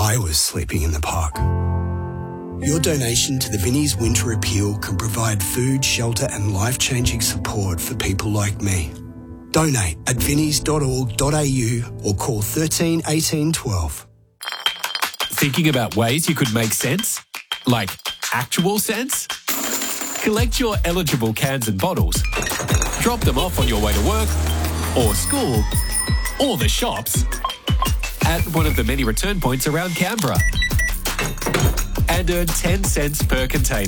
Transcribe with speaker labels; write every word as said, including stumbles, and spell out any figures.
Speaker 1: I was sleeping in the park. Your donation to the Vinnie's Winter Appeal can provide food, shelter and life-changing support for people like me. Donate at vinnies dot org dot a u or call thirteen eighteen twelve.
Speaker 2: Thinking about ways you could make sense? Like actual sense? Collect your eligible cans and bottles. Drop them off on your way to work or school or the shops at one of the many return points around Canberra. And earn ten cents per container.